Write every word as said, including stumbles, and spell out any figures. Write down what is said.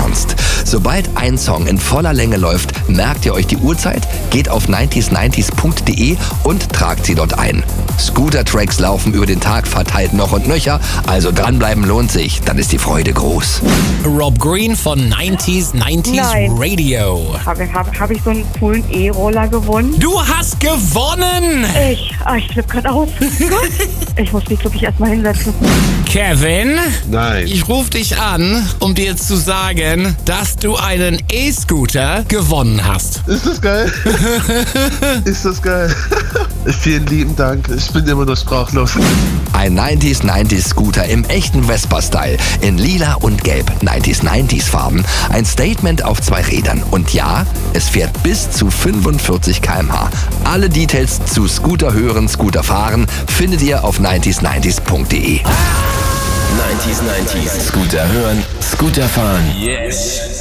ernst. Sobald ein Song in voller Länge läuft, merkt ihr euch die Uhrzeit, geht auf neunzig neunzig punkt de und tragt sie dort ein. Scooter-Tracks laufen über den Tag verteilt noch und nöcher, also dranbleiben lohnt sich, dann ist die Freude groß. Rob Green von neunzig neunzig Nein. Radio. Habe hab, hab ich so einen coolen E-Roller gewonnen? Du hast gewonnen! Ich, ah, ich flippe gerade aus. Ich muss mich wirklich erstmal hinsetzen. Kevin, Nein. ich rufe dich an, um dir zu sagen, dass du einen E-Scooter gewonnen hast. Ist das geil? Ist das geil? Vielen lieben Dank. Ich bin immer noch sprachlos. Ein neunzig neunzig Scooter im echten Vespa-Style, in lila und gelb, neunzig neunzig Farben, ein Statement auf zwei Rädern. Und ja, es fährt bis zu fünfundvierzig Kilometer pro Stunde. Alle Details zu Scooter hören, Scooter fahren findet ihr auf neunzig neunzig punkt de. neunzig neunzig. Scooter hören, Scooter fahren. Yes.